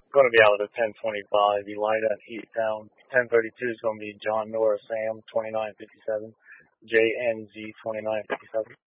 Going to be out at 10:25. Elida and Easttown. 10:32 is going to be John Miller Sam 2957. JNZ 2957.